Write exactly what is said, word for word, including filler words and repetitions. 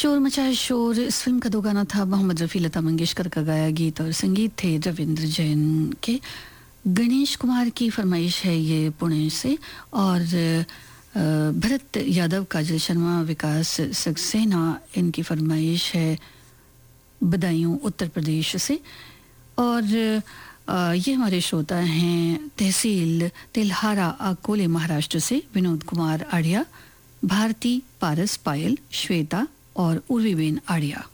शोर मचाए शोर इस फिल्म का दो गाना था। मोहम्मद रफ़ी, लता मंगेशकर का गाया गीत और संगीत थे रविंद्र जैन के। गणेश कुमार की फरमाइश है ये पुणे से, और भरत यादव, काजल शर्मा, विकास सक्सेना, इनकी फरमाइश है बदायूं उत्तर प्रदेश से। और ये हमारे श्रोता हैं तहसील तिलहारा अकोले महाराष्ट्र से विनोद कुमार आड़िया, भारती, पारस, पायल, श्वेता और उर्वीबेन आड़िया।